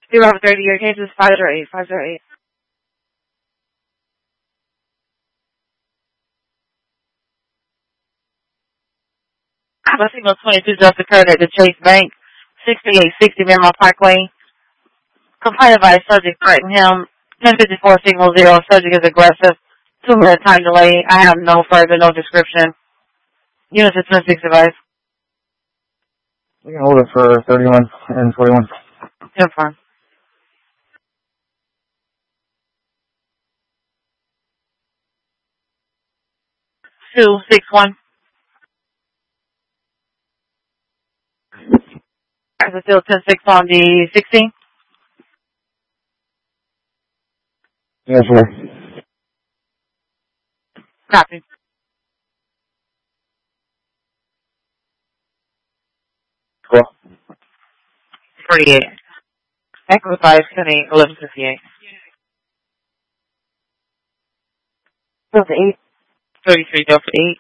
030, your case is 508, 508. A female 22 just occurred at the Chase Bank, 6860 Miramar Parkway. Complaint advised subject threatened him. 1054 signal 0. Subject is aggressive. 2-minute time delay. I have no description. Unit 6 advice. We can hold it for 31 and 41. Yeah, fine. Two, 6, 1. As I still 10-6 on the 16. Yes, sir. Copy. 48. Echo 5, 10, 8, 11, 58. Delta 8. 33, Delta 8.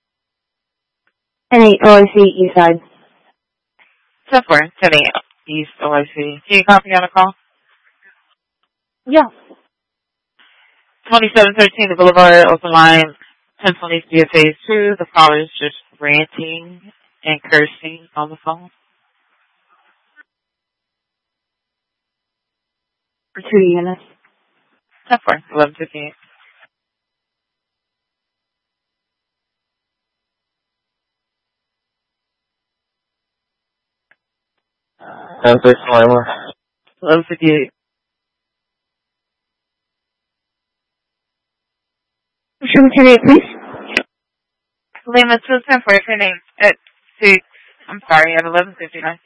10 8 OIC East Side. 10 4, 10 8 East OIC. Can you copy on a call? Yeah. 2713, the Boulevard, open line. 1020 to be a phase 2. The caller is just ranting and cursing on the phone. For 2 units. 10 4, 11, 58. And 6 Lima. 1158. Show 10 8, please. Lima 2, 10 4, 10 8 at 6. I'm sorry, at 1159.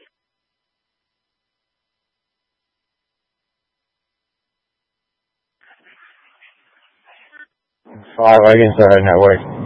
5, I guess I had that way.